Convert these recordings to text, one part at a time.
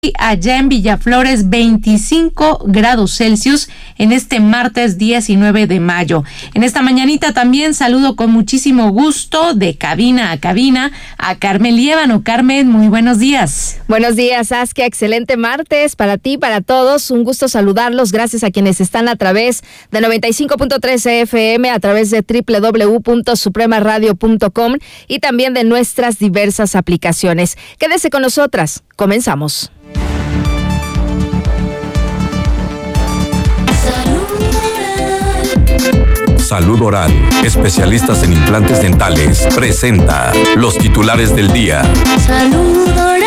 allá en Villaflores 25 grados Celsius en este martes 19 de mayo. En esta mañanita también saludo con muchísimo gusto de cabina a cabina a Carmen Liévano. Carmen, muy buenos días. Buenos días, Saskia. Excelente martes para ti, para todos. Un gusto saludarlos. Gracias a quienes están a través de 95.3 FM, a través de www.supremaradio.com y también de nuestras diversas aplicaciones. Quédese con nosotras. Comenzamos. Salud Oral, especialistas en implantes dentales, presenta los titulares del día. Salud Oral.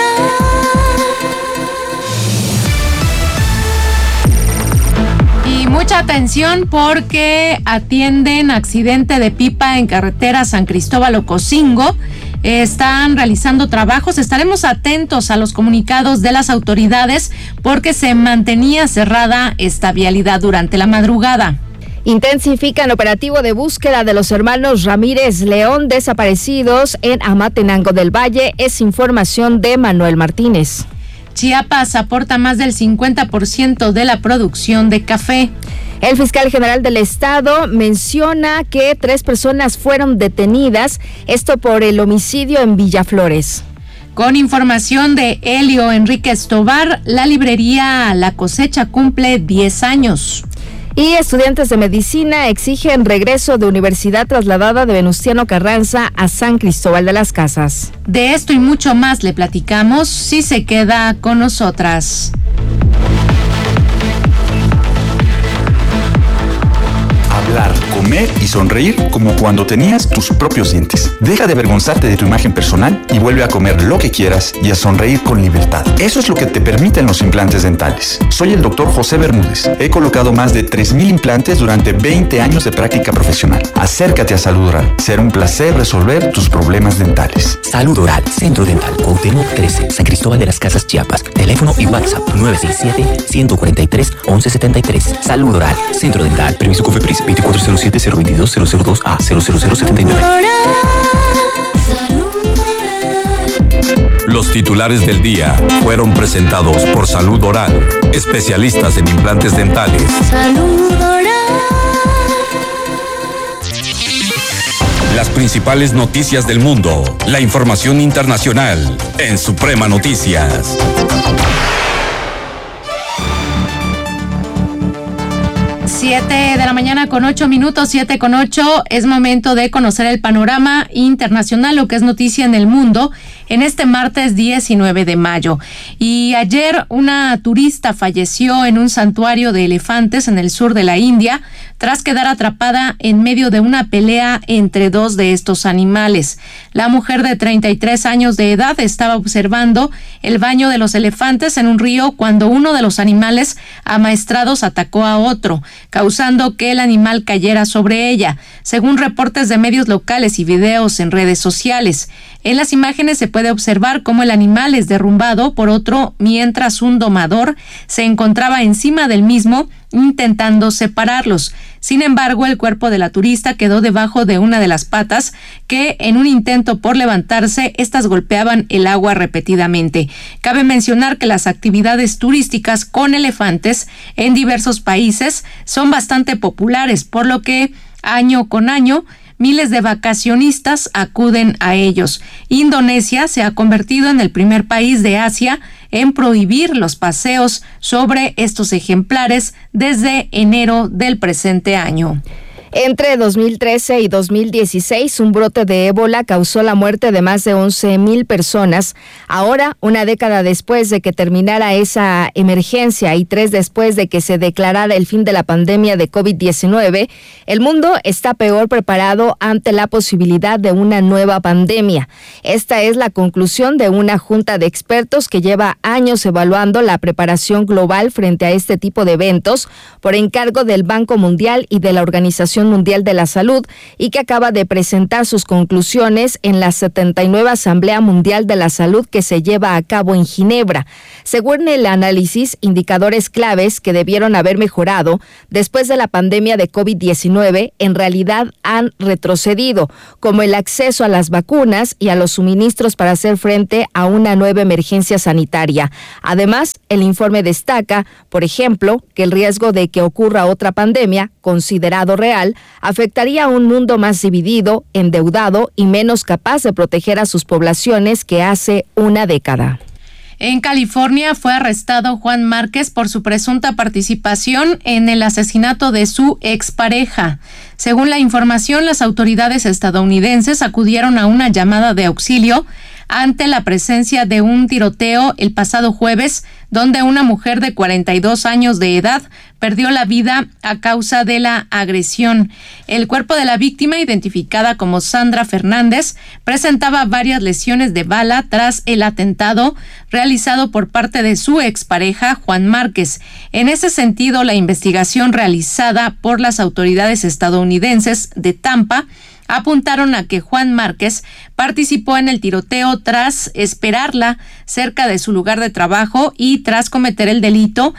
Y mucha atención porque atienden accidente de pipa en carretera San Cristóbal Ocosingo. Están realizando trabajos. Estaremos atentos a los comunicados de las autoridades porque se mantenía cerrada esta vialidad durante la madrugada. Intensifican operativo de búsqueda de los hermanos Ramírez León desaparecidos en Amatenango del Valle. Es información de Manuel Martínez. Chiapas aporta más del 50% de la producción de café. El fiscal general del estado menciona que 3 personas fueron detenidas, esto por el homicidio en Villaflores. Con información de Helio Enríquez Tobar, la librería La Cosecha cumple 10 años. Y estudiantes de medicina exigen regreso de universidad trasladada de Venustiano Carranza a San Cristóbal de las Casas. De esto y mucho más le platicamos si se queda con nosotras. Hablar, comer y sonreír como cuando tenías tus propios dientes. Deja de avergonzarte de tu imagen personal y vuelve a comer lo que quieras y a sonreír con libertad. Eso es lo que te permiten los implantes dentales. Soy el doctor José Bermúdez. He colocado más de 3,000 implantes durante 20 años de práctica profesional. Acércate a Salud Oral. Será un placer resolver tus problemas dentales. Salud Oral, Centro Dental, Cuauhtémoc 13, San Cristóbal de las Casas, Chiapas. Teléfono y WhatsApp 967-143-1173. Salud Oral, Centro Dental. Permiso COFEPRIS 2407-022-002A 00079. Los titulares del día fueron presentados por Salud Oral, especialistas en implantes dentales. Salud Oral. Las principales noticias del mundo, la información internacional en Suprema Noticias. 7:08 7:08. Es momento de conocer el panorama internacional, lo que es noticia en el mundo, en este martes 19 de mayo. Y ayer una turista falleció en un santuario de elefantes en el sur de la India tras quedar atrapada en medio de una pelea entre 2 de estos animales. La mujer de 33 años de edad estaba observando el baño de los elefantes en un río cuando uno de los animales amaestrados atacó a otro, causando que el animal cayera sobre ella, según reportes de medios locales y videos en redes sociales. En las imágenes se puede observar cómo el animal es derrumbado por otro mientras un domador se encontraba encima del mismo intentando separarlos. Sin embargo, el cuerpo de la turista quedó debajo de una de las patas que, en un intento por levantarse, estas golpeaban el agua repetidamente. Cabe mencionar que las actividades turísticas con elefantes en diversos países son bastante populares, por lo que año con año miles de vacacionistas acuden a ellos. Indonesia se ha convertido en el primer país de Asia en prohibir los paseos sobre estos ejemplares desde enero del presente año. Entre 2013 y 2016, un brote de ébola causó la muerte de más de 11,000 personas. Ahora, una década después de que terminara esa emergencia y 3 después de que se declarara el fin de la pandemia de COVID-19, el mundo está peor preparado ante la posibilidad de una nueva pandemia. Esta es la conclusión de una junta de expertos que lleva años evaluando la preparación global frente a este tipo de eventos por encargo del Banco Mundial y de la Organización Organización Mundial de la Salud y que acaba de presentar sus conclusiones en la 79 Asamblea Mundial de la Salud que se lleva a cabo en Ginebra. Según el análisis, indicadores claves que debieron haber mejorado después de la pandemia de COVID-19 en realidad han retrocedido, como el acceso a las vacunas y a los suministros para hacer frente a una nueva emergencia sanitaria. Además, el informe destaca, por ejemplo, que el riesgo de que ocurra otra pandemia, considerado real, afectaría a un mundo más dividido, endeudado y menos capaz de proteger a sus poblaciones que hace una década. En California fue arrestado Juan Márquez por su presunta participación en el asesinato de su expareja. Según la información, las autoridades estadounidenses acudieron a una llamada de auxilio ante la presencia de un tiroteo el pasado jueves, donde una mujer de 42 años de edad perdió la vida a causa de la agresión. El cuerpo de la víctima, identificada como Sandra Fernández, presentaba varias lesiones de bala tras el atentado realizado por parte de su expareja, Juan Márquez. En ese sentido, la investigación realizada por las autoridades estadounidenses de Tampa apuntaron a que Juan Márquez participó en el tiroteo tras esperarla cerca de su lugar de trabajo y tras cometer el delito,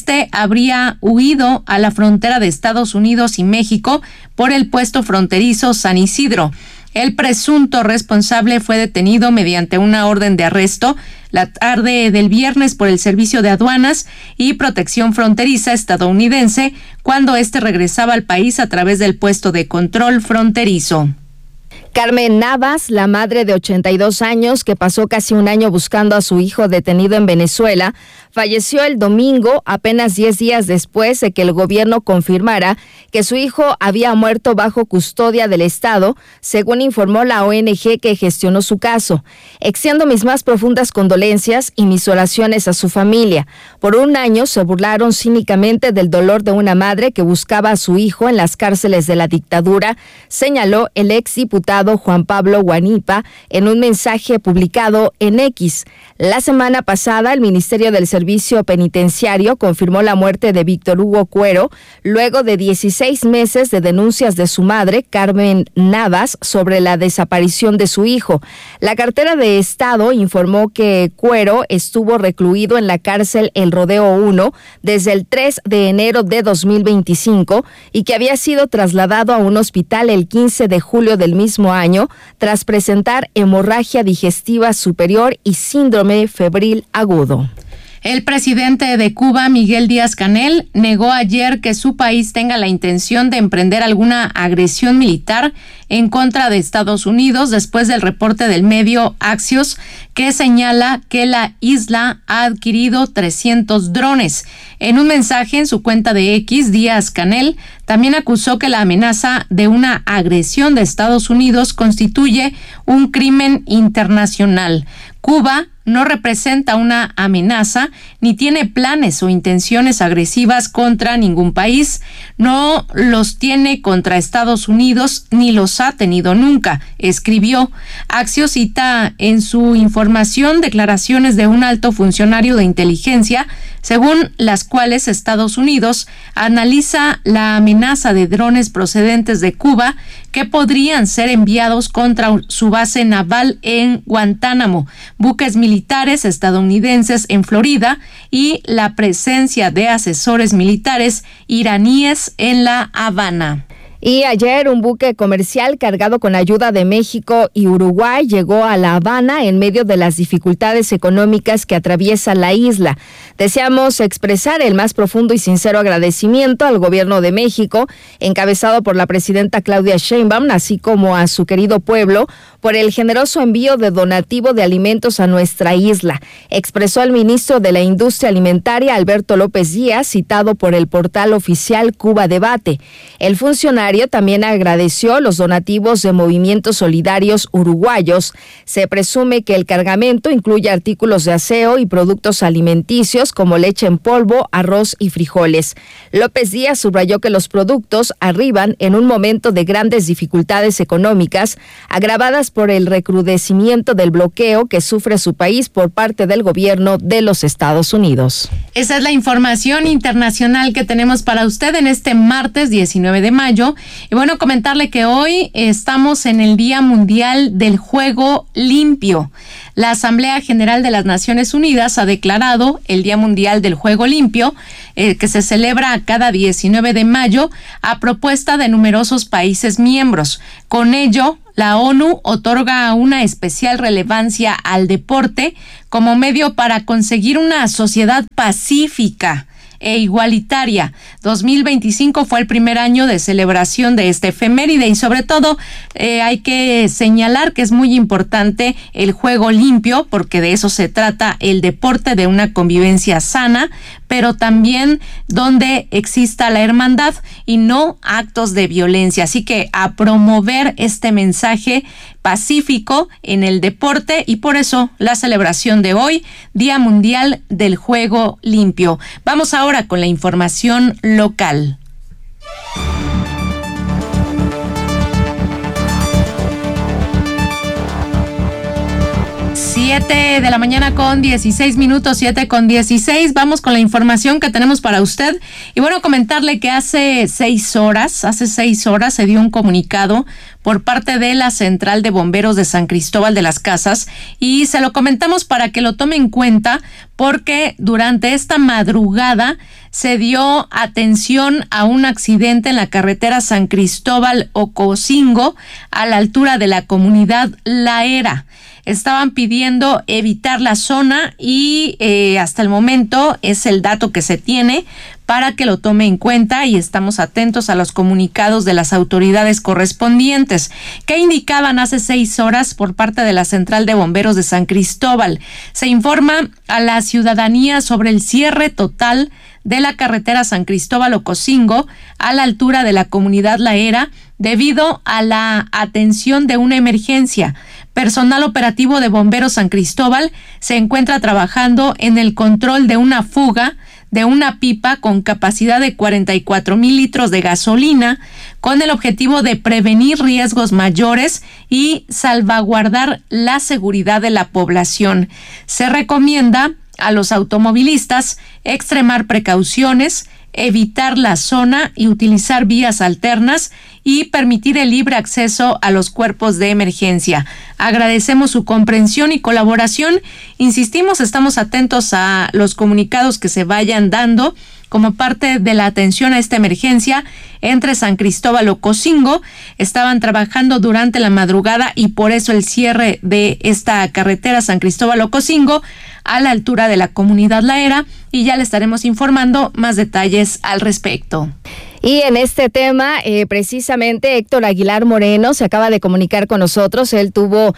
habría huido a la frontera de Estados Unidos y México por el puesto fronterizo San Isidro. El presunto responsable fue detenido mediante una orden de arresto la tarde del viernes por el Servicio de Aduanas y Protección Fronteriza estadounidense cuando regresaba al país a través del puesto de control fronterizo. Carmen Navas, la madre de 82 años que pasó casi un año buscando a su hijo detenido en Venezuela, falleció el domingo, apenas 10 días después de que el gobierno confirmara que su hijo había muerto bajo custodia del Estado, según informó la ONG que gestionó su caso. Extiendo mis más profundas condolencias y mis oraciones a su familia. Por un año se burlaron cínicamente del dolor de una madre que buscaba a su hijo en las cárceles de la dictadura, señaló el exdiputado Juan Pablo Guanipa en un mensaje publicado en X. La semana pasada, el Ministerio del Servicio Penitenciario confirmó la muerte de Víctor Hugo Cuero, luego de 16 meses de denuncias de su madre, Carmen Navas, sobre la desaparición de su hijo. La cartera de Estado informó que Cuero estuvo recluido en la cárcel El Rodeo 1 desde el 3 de enero de 2025 y que había sido trasladado a un hospital el 15 de julio del mismo año tras presentar hemorragia digestiva superior y síndrome febril agudo. El presidente de Cuba, Miguel Díaz-Canel, negó ayer que su país tenga la intención de emprender alguna agresión militar en contra de Estados Unidos después del reporte del medio Axios que señala que la isla ha adquirido 300 drones. En un mensaje en su cuenta de X, Díaz-Canel también acusó que la amenaza de una agresión de Estados Unidos constituye un crimen internacional. Cuba no representa una amenaza ni tiene planes o intenciones agresivas contra ningún país. No los tiene contra Estados Unidos ni los ha tenido nunca, escribió. Axios cita en su información declaraciones de un alto funcionario de inteligencia, según las cuales Estados Unidos analiza la amenaza de drones procedentes de Cuba que podrían ser enviados contra su base naval en Guantánamo, buques militares estadounidenses en Florida y la presencia de asesores militares iraníes en La Habana. Y ayer un buque comercial cargado con ayuda de México y Uruguay llegó a La Habana en medio de las dificultades económicas que atraviesa la isla. Deseamos expresar el más profundo y sincero agradecimiento al gobierno de México, encabezado por la presidenta Claudia Sheinbaum, así como a su querido pueblo, por el generoso envío de donativo de alimentos a nuestra isla, expresó el ministro de la Industria Alimentaria, Alberto López Díaz, citado por el portal oficial Cuba Debate. El funcionario también agradeció los donativos de movimientos solidarios uruguayos. Se presume que el cargamento incluye artículos de aseo y productos alimenticios como leche en polvo, arroz y frijoles. López Díaz subrayó que los productos arriban en un momento de grandes dificultades económicas, agravadas por el recrudecimiento del bloqueo que sufre su país por parte del gobierno de los Estados Unidos. Esa es la información internacional que tenemos para usted en este martes 19 de mayo. Y bueno, comentarle que hoy estamos en el Día Mundial del Juego Limpio. La Asamblea General de las Naciones Unidas ha declarado el Día Mundial del Juego Limpio, que se celebra cada 19 de mayo a propuesta de numerosos países miembros. Con ello, la ONU otorga una especial relevancia al deporte como medio para conseguir una sociedad pacífica e igualitaria. 2025 fue el primer año de celebración de esta efeméride y sobre todo hay que señalar que es muy importante el juego limpio, porque de eso se trata el deporte, de una convivencia sana, pero también donde exista la hermandad y no actos de violencia. Así que a promover este mensaje pacífico en el deporte, y por eso la celebración de hoy, Día Mundial del Juego Limpio. Vamos ahora con la información local. 7 de la mañana con 16 minutos, 7:16. Vamos con la información que tenemos para usted. Y bueno, comentarle que hace 6 horas se dio un comunicado por parte de la Central de Bomberos de San Cristóbal de las Casas, y se lo comentamos para que lo tome en cuenta, porque durante esta madrugada se dio atención a un accidente en la carretera San Cristóbal-Ocosingo, a la altura de la comunidad La Era. Estaban pidiendo evitar la zona y hasta el momento es el dato que se tiene para que lo tome en cuenta, y estamos atentos a los comunicados de las autoridades correspondientes. ¿Qué indicaban hace 6 horas por parte de la Central de Bomberos de San Cristóbal? Se informa a la ciudadanía sobre el cierre total de la carretera San Cristóbal-Ocosingo a la altura de la comunidad La Era debido a la atención de una emergencia. Personal operativo de Bomberos San Cristóbal se encuentra trabajando en el control de una fuga de una pipa con capacidad de 44,000 litros de gasolina, con el objetivo de prevenir riesgos mayores y salvaguardar la seguridad de la población. Se recomienda a los automovilistas extremar precauciones, evitar la zona y utilizar vías alternas y permitir el libre acceso a los cuerpos de emergencia. Agradecemos su comprensión y colaboración. Insistimos, estamos atentos a los comunicados que se vayan dando como parte de la atención a esta emergencia entre San Cristóbal Ocosingo. Estaban trabajando durante la madrugada y por eso el cierre de esta carretera San Cristóbal Ocosingo a la altura de la comunidad La Era, y ya le estaremos informando más detalles al respecto. Y en este tema, precisamente Héctor Aguilar Moreno se acaba de comunicar con nosotros. Él tuvo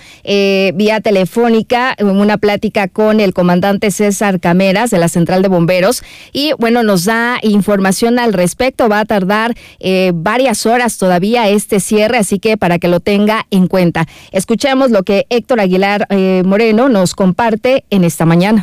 vía telefónica una plática con el comandante César Cameras de la Central de Bomberos, y bueno, nos da información al respecto. Va a tardar varias horas todavía este cierre, así que para que lo tenga en cuenta. Escuchemos lo que Héctor Aguilar Moreno nos comparte en esta mañana.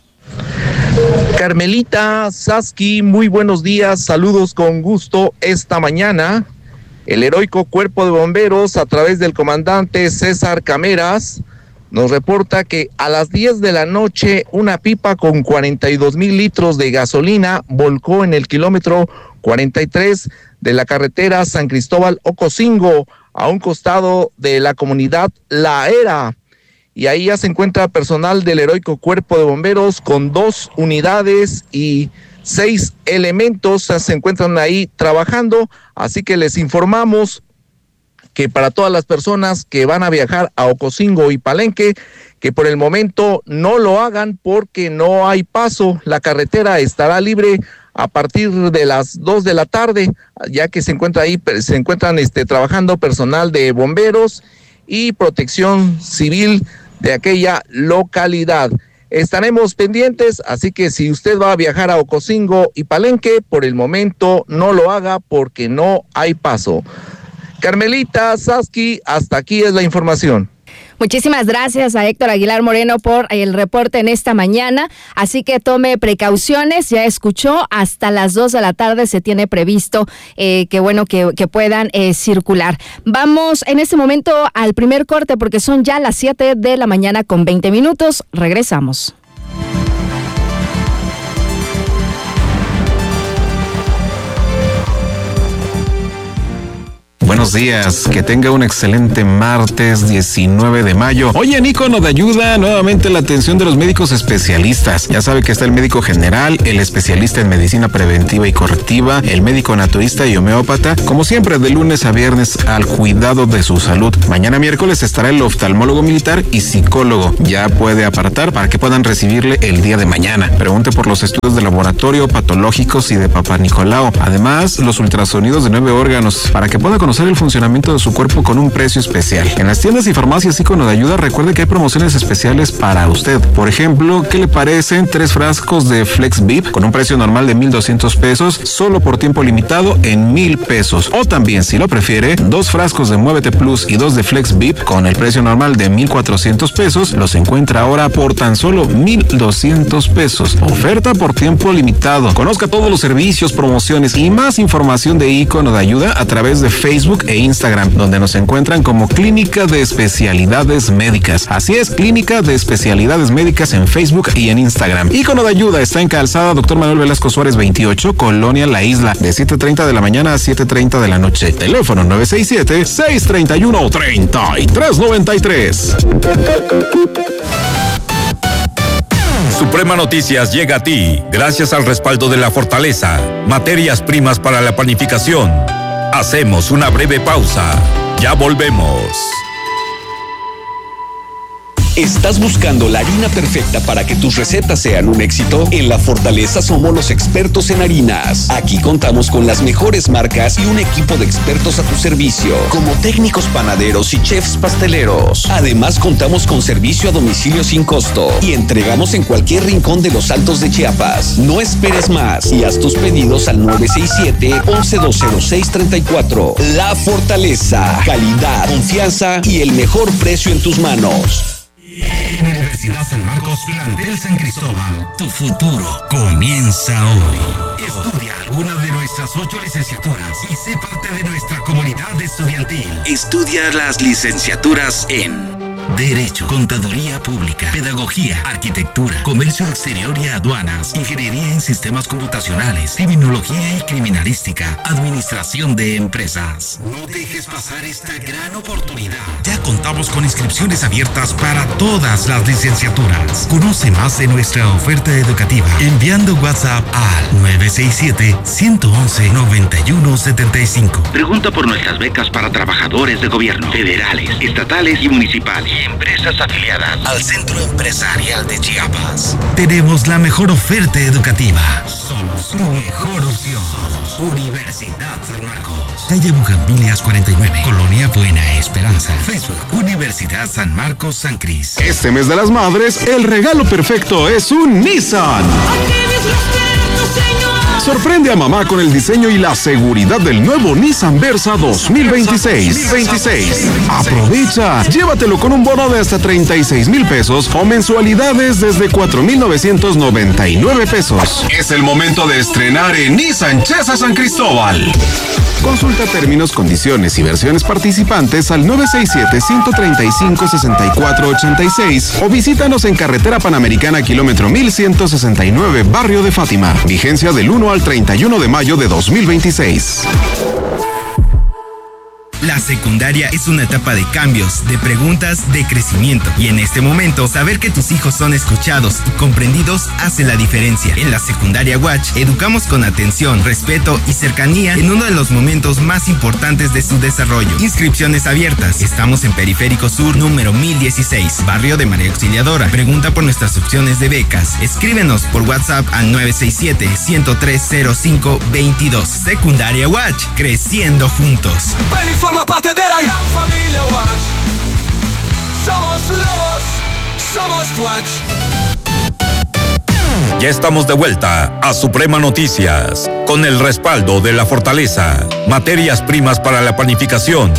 Carmelita, Saski, muy buenos días, saludos con gusto esta mañana. El heroico Cuerpo de Bomberos, a través del comandante César Cameras, nos reporta que a las 10 de la noche una pipa con 42,000 litros de gasolina volcó en el kilómetro 43 de la carretera San Cristóbal Ocosingo, a un costado de la comunidad La Era. Y ahí ya se encuentra personal del heroico Cuerpo de Bomberos con 2 unidades y 6 elementos, se encuentran ahí trabajando, así que les informamos que para todas las personas que van a viajar a Ocosingo y Palenque, que por el momento no lo hagan porque no hay paso. La carretera estará libre a partir de las 2 de la tarde, ya que se encuentran trabajando personal de bomberos y protección civil de aquella localidad. Estaremos pendientes, así que si usted va a viajar a Ocosingo y Palenque, por el momento no lo haga porque no hay paso. Carmelita, Saski, hasta aquí es la información. Muchísimas gracias a Héctor Aguilar Moreno por el reporte en esta mañana, así que tome precauciones, ya escuchó, hasta las 2 de la tarde se tiene previsto que puedan circular. Vamos en este momento al primer corte porque son ya las 7 de la mañana con 20 minutos, regresamos. buenos días. Que tenga un excelente martes 19 de mayo. Oye, en Icono de Ayuda, nuevamente la atención de los médicos especialistas. Ya sabe que está el médico general, el especialista en medicina preventiva y correctiva, el médico naturista y homeópata. Como siempre, de lunes a viernes al cuidado de su salud. Mañana miércoles estará el oftalmólogo militar y psicólogo. Ya puede apartar para que puedan recibirle el día de mañana. Pregunte por los estudios de laboratorio, patológicos y de Papá Nicolau. Además, los ultrasonidos de 9 órganos para que pueda conocer el funcionamiento de su cuerpo con un precio especial. En las tiendas y farmacias Icono de Ayuda, recuerde que hay promociones especiales para usted. Por ejemplo, ¿qué le parecen 3 frascos de Flex VIP con un precio normal de 1,200 pesos, solo por tiempo limitado en 1,000 pesos? O también, si lo prefiere, 2 frascos de Muévete Plus y 2 de Flex VIP con el precio normal de 1,400 pesos, los encuentra ahora por tan solo 1,200 pesos. Oferta por tiempo limitado. Conozca todos los servicios, promociones y más información de Icono de Ayuda a través de Facebook e Instagram, donde nos encuentran como Clínica de Especialidades Médicas. Así es, Clínica de Especialidades Médicas en Facebook y en Instagram. Icono de Ayuda está en Calzada Dr. Manuel Velasco Suárez 28, Colonia La Isla, de 7:30 de la mañana a 7:30 de la noche. Teléfono 967-631-3393. Suprema Noticias llega a ti gracias al respaldo de La Fortaleza, materias primas para la panificación. Hacemos una breve pausa. Ya volvemos. ¿Estás buscando la harina perfecta para que tus recetas sean un éxito? En La Fortaleza somos los expertos en harinas. Aquí contamos con las mejores marcas y un equipo de expertos a tu servicio, como técnicos panaderos y chefs pasteleros. Además, contamos con servicio a domicilio sin costo y entregamos en cualquier rincón de los Altos de Chiapas. No esperes más y haz tus pedidos al 967-11-20634. La Fortaleza, calidad, confianza y el mejor precio en tus manos. Universidad San Marcos, plantel San Cristóbal. Tu futuro comienza hoy. Estudia alguna de nuestras 8 licenciaturas y sé parte de nuestra comunidad estudiantil. Estudia las licenciaturas en Derecho, Contaduría Pública, Pedagogía, Arquitectura, Comercio Exterior y Aduanas, Ingeniería en Sistemas Computacionales, Criminología y Criminalística, Administración de Empresas. No dejes pasar esta gran oportunidad. Ya contamos con inscripciones abiertas para todas las licenciaturas. Conoce más de nuestra oferta educativa enviando WhatsApp al 967-111-9175. Pregunta por nuestras becas para trabajadores de gobierno, federales, estatales y municipales. Y empresas afiliadas al Centro Empresarial de Chiapas. Tenemos la mejor oferta educativa. Somos tu mejor opción. Universidad San Marcos. Calle Bugambilias 49, Colonia Buena Esperanza. Facebook, Universidad San Marcos San Cris. Este mes de las madres, el regalo perfecto es un Nissan. Sorprende a mamá con el diseño y la seguridad del nuevo Nissan Versa 2026. Aprovecha, llévatelo con un bono de hasta 36,000 pesos o mensualidades desde 4,999 pesos. Es el momento de estrenar en Nissan Chesa San Cristóbal. Consulta términos, condiciones y versiones participantes al 967-135-6486 o visítanos en Carretera Panamericana kilómetro 1169, Barrio de Fátima. Vigencia del 1 al 31 de mayo de 2026. La secundaria es una etapa de cambios, de preguntas, de crecimiento. Y en este momento, saber que tus hijos son escuchados y comprendidos hace la diferencia. En la secundaria Watch, educamos con atención, respeto y cercanía en uno de los momentos más importantes de su desarrollo. Inscripciones abiertas. Estamos en Periférico Sur, número 1016, Barrio de María Auxiliadora. Pregunta por nuestras opciones de becas. Escríbenos por WhatsApp al 967-103-0522. Secundaria Watch, creciendo juntos. Forma parte de la gran familia Watch. Somos lobos, somos Watch. Ya estamos de vuelta a Suprema Noticias con el respaldo de La Fortaleza, materias primas para la panificación.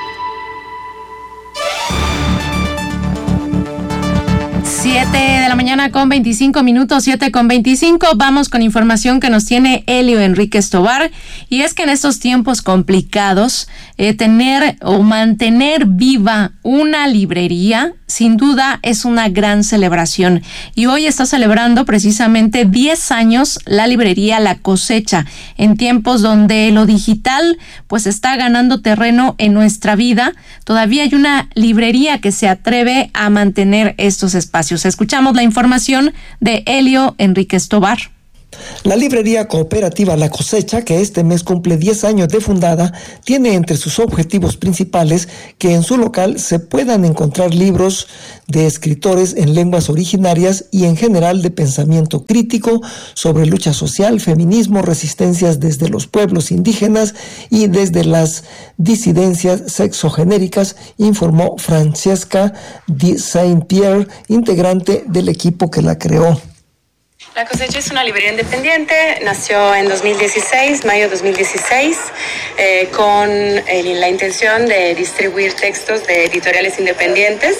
7 de la mañana mañana con 25 minutos, 7:25. Vamos con información que nos tiene Elio Enríquez Tobar. Y es que en estos tiempos complicados, tener o mantener viva una librería, sin duda es una gran celebración. Y hoy está celebrando precisamente 10 años la librería La Cosecha, en tiempos donde lo digital pues está ganando terreno en nuestra vida. Todavía hay una librería que se atreve a mantener estos espacios. Escuchamos la información de Elio Enríquez Tobar. La librería cooperativa La Cosecha, que este mes cumple 10 años de fundada, tiene entre sus objetivos principales que en su local se puedan encontrar libros de escritores en lenguas originarias y en general de pensamiento crítico sobre lucha social, feminismo, resistencias desde los pueblos indígenas y desde las disidencias sexogenéricas, informó Francesca Di Saint-Pierre, integrante del equipo que la creó. La Cosecha es una librería independiente, nació en 2016, mayo 2016, con la intención de distribuir textos de editoriales independientes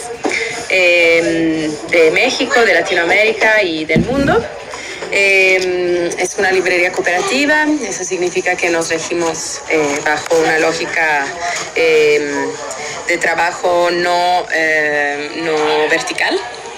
de México, de Latinoamérica y del mundo. Es una librería cooperativa, eso significa que nos regimos bajo una lógica de trabajo no vertical.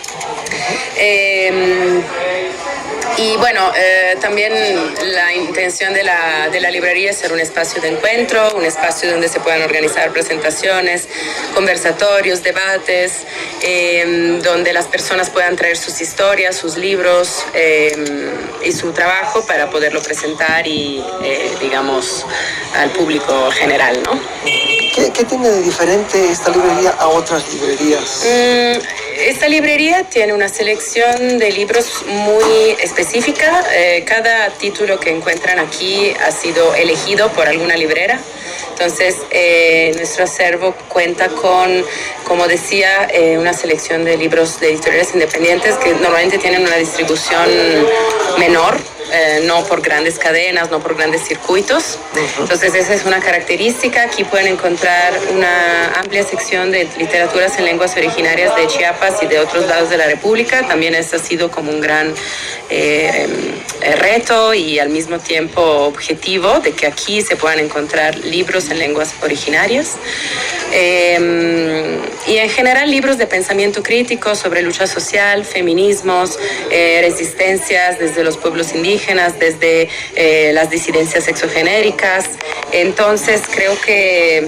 Y bueno, también la intención de la librería es ser un espacio de encuentro, un espacio donde se puedan organizar presentaciones, conversatorios, debates, donde las personas puedan traer sus historias, sus libros y su trabajo para poderlo presentar y, digamos, al público general, ¿no? ¿Qué tiene de diferente esta librería a otras librerías? Esta librería tiene una selección de libros muy específica. Cada título que encuentran aquí ha sido elegido por alguna librera. Entonces, nuestro acervo cuenta con, como decía, una selección de libros de editoriales independientes que normalmente tienen una distribución menor, no por grandes cadenas, no por grandes circuitos. Entonces, esa es una característica. Aquí pueden encontrar una amplia sección de literaturas en lenguas originarias de Chiapas y de otros lados de la República. También este ha sido como un gran reto y al mismo tiempo objetivo de que aquí se puedan encontrar libros en lenguas originarias. Y en general libros de pensamiento crítico sobre lucha social, feminismos, resistencias desde los pueblos indígenas, desde las disidencias sexogenéricas. Entonces creo que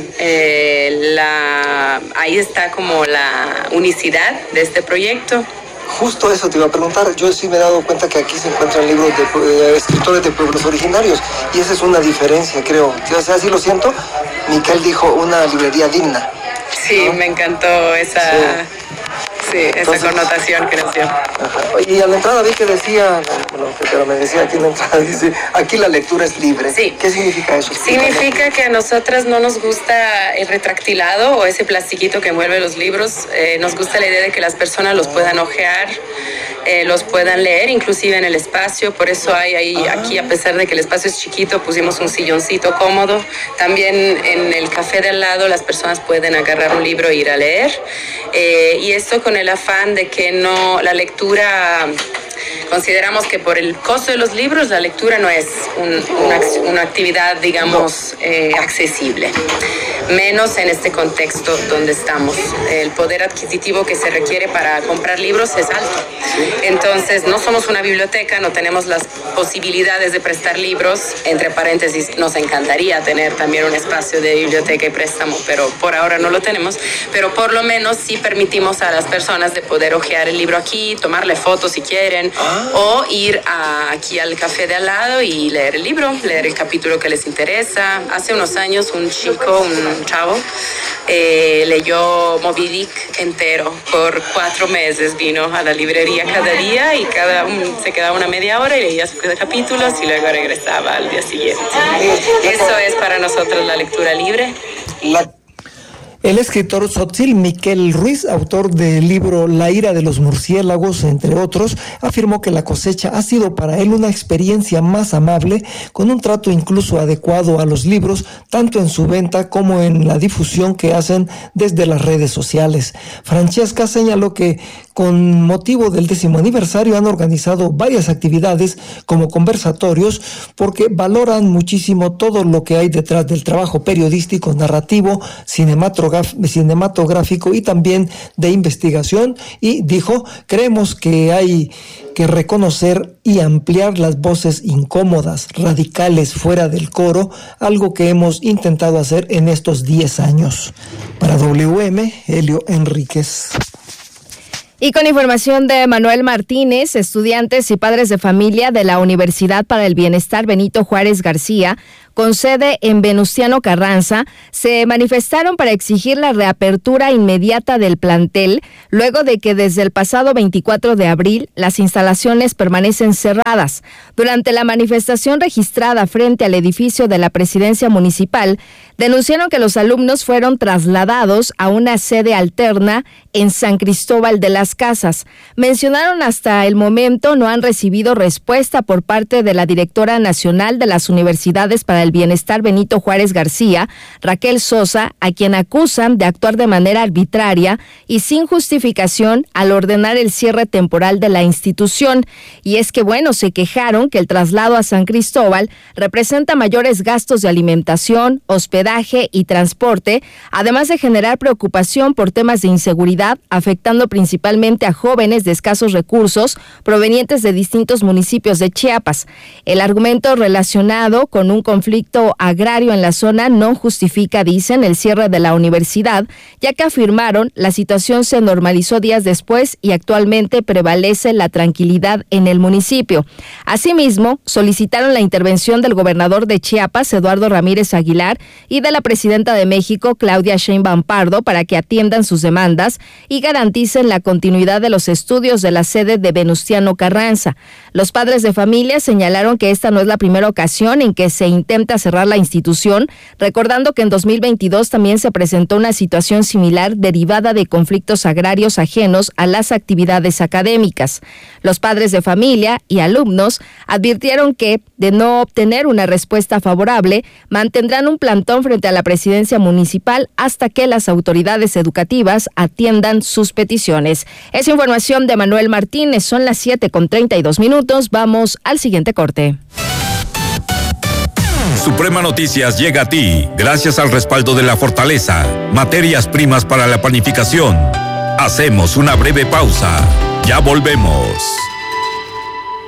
ahí está como la unicidad de este proyecto. Justo eso te iba a preguntar. Yo sí me he dado cuenta que aquí se encuentran libros de escritores de pueblos originarios y esa es una diferencia, creo. O sea, así lo siento. Miquel dijo una librería digna. Sí, ¿no? Me encantó esa connotación que nos dio. Y a la entrada vi que decía, pero me decía aquí en la entrada, dice, aquí la lectura es libre. Sí. ¿Qué significa eso? Significa que a nosotras no nos gusta el retractilado o ese plastiquito que envuelve los libros. Nos gusta la idea de que las personas los puedan hojear, los puedan leer, inclusive en el espacio. Por eso hay ahí, aquí, a pesar de que el espacio es chiquito, pusimos un silloncito cómodo. También en el café de al lado las personas pueden agarrar un libro e ir a leer. Y esto con el afán de que no la lectura, consideramos que por el costo de los libros la lectura no es una actividad, digamos, accesible, menos en este contexto donde estamos. El poder adquisitivo que se requiere para comprar libros es alto. Entonces no somos una biblioteca, no tenemos las posibilidades de prestar libros. Entre paréntesis, nos encantaría tener también un espacio de biblioteca y préstamo, pero por ahora no lo tenemos. Pero por lo menos sí permitimos a las personas de poder hojear el libro aquí, tomarle fotos si quieren, o ir aquí al café de al lado y leer el libro, leer el capítulo que les interesa. Hace unos años un chavo, leyó Moby Dick entero por 4 meses, vino a la librería cada día y se quedaba una media hora y leía sus capítulos y luego regresaba al día siguiente. Eso es para nosotros la lectura libre. El escritor Tzotzil Miquel Ruiz, autor del libro La ira de los murciélagos, entre otros, afirmó que La Cosecha ha sido para él una experiencia más amable, con un trato incluso adecuado a los libros, tanto en su venta como en la difusión que hacen desde las redes sociales. Francesca señaló que con motivo del 10º aniversario han organizado varias actividades como conversatorios porque valoran muchísimo todo lo que hay detrás del trabajo periodístico, narrativo, cinematográfico y también de investigación, y dijo, creemos que hay que reconocer y ampliar las voces incómodas, radicales, fuera del coro, algo que hemos intentado hacer en estos 10 años. Para WM, Helio Enríquez. Y con información de Manuel Martínez, estudiantes y padres de familia de la Universidad para el Bienestar Benito Juárez García, con sede en Venustiano Carranza, se manifestaron para exigir la reapertura inmediata del plantel, luego de que desde el pasado 24 de abril las instalaciones permanecen cerradas. Durante la manifestación registrada frente al edificio de la Presidencia Municipal, denunciaron que los alumnos fueron trasladados a una sede alterna en San Cristóbal de las Casas. Mencionaron hasta el momento no han recibido respuesta por parte de la directora nacional de las Universidades para el Bienestar Benito Juárez García, Raquel Sosa, a quien acusan de actuar de manera arbitraria y sin justificación al ordenar el cierre temporal de la institución. Y es que, se quejaron que el traslado a San Cristóbal representa mayores gastos de alimentación, hospedaje y transporte, además de generar preocupación por temas de inseguridad, afectando principalmente a jóvenes de escasos recursos provenientes de distintos municipios de Chiapas. El argumento relacionado con un conflicto agrario en la zona no justifica, dicen, el cierre de la universidad, ya que afirmaron la situación se normalizó días después y actualmente prevalece la tranquilidad en el municipio. Asimismo, solicitaron la intervención del gobernador de Chiapas, Eduardo Ramírez Aguilar, y de la presidenta de México, Claudia Sheinbaum Pardo, para que atiendan sus demandas y garanticen la continuidad de los estudios de la sede de Venustiano Carranza. Los padres de familia señalaron que esta no es la primera ocasión en que se intenta cerrar la institución, recordando que en 2022 también se presentó una situación similar derivada de conflictos agrarios ajenos a las actividades académicas. Los padres de familia y alumnos advirtieron que, de no obtener una respuesta favorable, mantendrán un plantón frente a la presidencia municipal hasta que las autoridades educativas atiendan sus peticiones. Es información de Manuel Martínez, son las 7:32. Vamos al siguiente corte. Suprema Noticias llega a ti gracias al respaldo de La Fortaleza, materias primas para la panificación. Hacemos una breve pausa. Ya volvemos.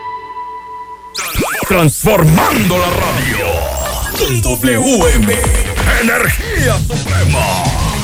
Transformando la radio. WM.